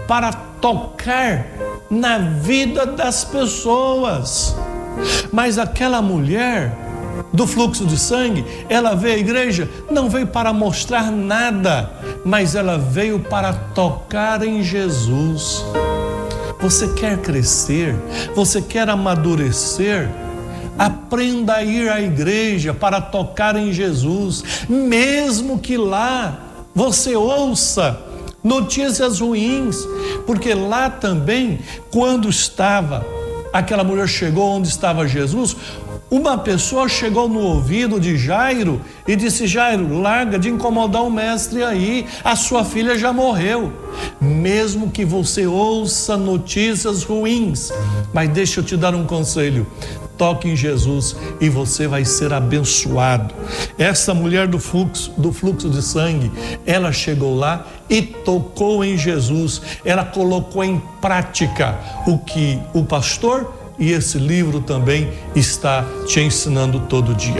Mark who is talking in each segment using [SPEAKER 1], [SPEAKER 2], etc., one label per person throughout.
[SPEAKER 1] para tocar na vida das pessoas. Mas aquela mulher do fluxo de sangue, ela veio à igreja, não veio para mostrar nada, mas ela veio para tocar em Jesus. Você quer crescer? Você quer amadurecer? Aprenda a ir à igreja para tocar em Jesus, mesmo que lá você ouça notícias ruins, porque lá também, quando aquela mulher chegou onde estava Jesus, uma pessoa chegou no ouvido de Jairo e disse: Jairo, larga de incomodar o mestre aí, a sua filha já morreu. Mesmo que você ouça notícias ruins, mas deixa eu te dar um conselho: toque em Jesus e você vai ser abençoado. Essa mulher do fluxo de sangue, ela chegou lá e tocou em Jesus. Ela colocou em prática o que o pastor e esse livro também está te ensinando todo dia.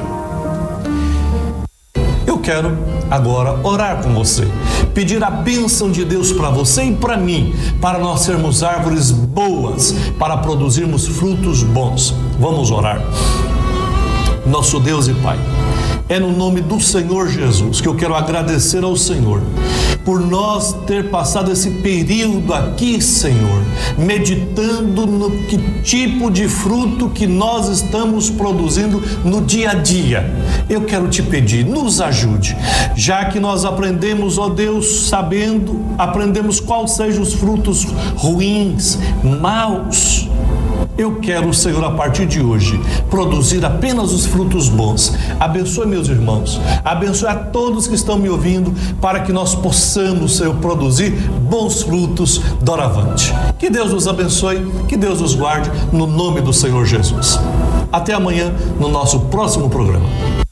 [SPEAKER 1] Eu quero agora orar com você, pedir a bênção de Deus para você e para mim, para nós sermos árvores boas, para produzirmos frutos bons. Vamos orar. Nosso Deus e Pai, é no nome do Senhor Jesus que eu quero agradecer ao Senhor por nós ter passado esse período aqui, Senhor, meditando no que tipo de fruto que nós estamos produzindo no dia a dia. Eu quero te pedir, nos ajude, já que nós aprendemos, ó Deus, aprendemos quais sejam os frutos ruins, maus. Eu quero, Senhor, a partir de hoje, produzir apenas os frutos bons. Abençoe meus irmãos, abençoe a todos que estão me ouvindo, para que nós possamos, Senhor, produzir bons frutos doravante. Que Deus nos abençoe, que Deus nos guarde, no nome do Senhor Jesus. Até amanhã, no nosso próximo programa.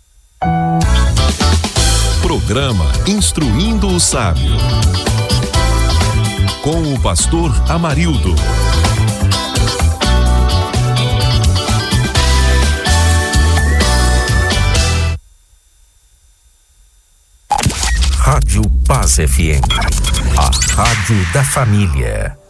[SPEAKER 2] Programa Instruindo o Sábio, com o pastor Amarildo. Rádio Paz FM, a rádio da família.